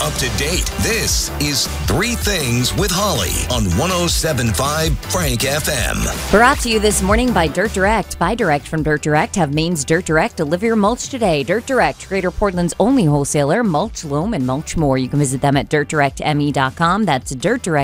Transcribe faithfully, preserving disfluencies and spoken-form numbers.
up to date. This is Three Things with Holly on one oh seven point five Frank F M. Brought to you this morning by Dirt Direct. Buy direct from Dirt Direct. Have Maine's Dirt Direct deliver your mulch today. Dirt Direct, Greater Portland's only wholesaler, mulch, loam, and much more. You can visit them at dirt direct m e dot com. That's Dirt Direct.